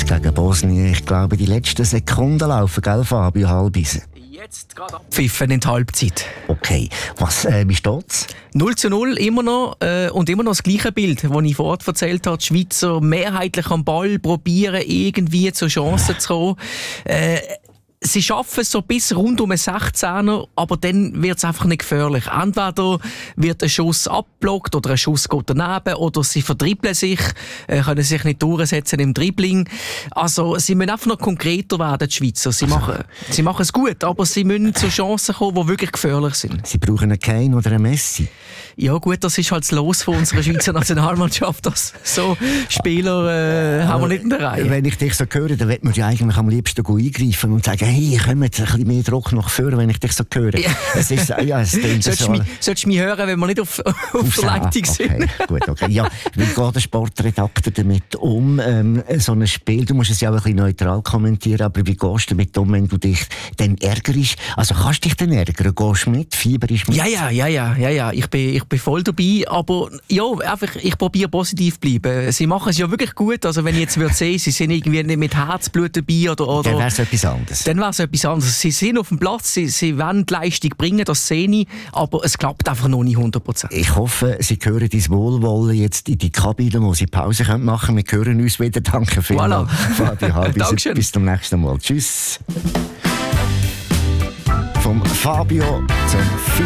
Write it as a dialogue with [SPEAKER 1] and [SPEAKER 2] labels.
[SPEAKER 1] gegen Bosnien. Ich glaube, die letzten Sekunden laufen, gell, Fabio Halbisen?
[SPEAKER 2] Jetzt gerade abpfiffen in die Halbzeit.
[SPEAKER 1] Okay, wie steht's?
[SPEAKER 2] 0:0 immer noch und immer noch das gleiche Bild, das ich vorhin erzählt habe. Die Schweizer mehrheitlich am Ball probieren, irgendwie zur Chance zu kommen. Sie schaffen es so bis rund um einen 16er, aber dann wird es einfach nicht gefährlich. Entweder wird ein Schuss abgeblockt oder ein Schuss geht daneben oder sie verdribbeln sich, können sich nicht durchsetzen im Dribbling. Also sie müssen einfach noch konkreter werden, die Schweizer. Sie machen es gut, aber sie müssen zu Chancen kommen, die wirklich gefährlich sind.
[SPEAKER 1] Sie brauchen einen Kane oder einen Messi.
[SPEAKER 2] Ja gut, das ist halt das Los von unserer Schweizer Nationalmannschaft. Dass so Spieler haben wir nicht in der Reihe.
[SPEAKER 1] Wenn ich dich so höre, dann will man ja eigentlich am liebsten eingreifen und sagen, hey, komm jetzt ein bisschen mehr Druck nach vorne, wenn ich dich so höre. Ja. Es ist, ja, es
[SPEAKER 2] solltest du mich hören, wenn wir nicht auf der Leitung sind?
[SPEAKER 1] Okay, gut, okay. Ja, wie geht der Sportredakteur damit um? So ein Spiel, du musst es ja auch ein bisschen neutral kommentieren, aber wie gehst du damit um, wenn du dich dann ärgerst? Also kannst du dich dann ärgern? Gehst du mit? Fieberst mit?
[SPEAKER 2] Ja. Ich bin voll dabei, aber ja, einfach, ich probiere positiv zu bleiben. Sie machen es ja wirklich gut, also wenn ich jetzt würde sehen, sie sind irgendwie nicht mit Herzblut dabei oder
[SPEAKER 1] dann wäre es etwas anderes.
[SPEAKER 2] Dann wäre es etwas anderes. Sie sind auf dem Platz, sie wollen die Leistung bringen, das sehe ich, aber es klappt einfach noch nicht 100%.
[SPEAKER 1] Ich hoffe, Sie hören dein Wohlwollen jetzt in die Kabine, wo Sie Pause machen können. Wir hören uns wieder. Danke vielmals, Fabio Halbisen. Bis zum nächsten Mal. Tschüss. Vom Fabio zum